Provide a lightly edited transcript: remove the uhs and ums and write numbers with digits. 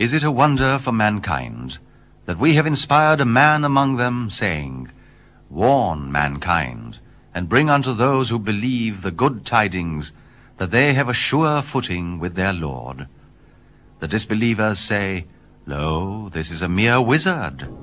Is it a wonder for mankind that we have inspired a man among them, saying, Warn mankind, and bring unto those who believe the good tidings, that they have a sure footing with their Lord? The disbelievers say, Lo, this is a mere wizard.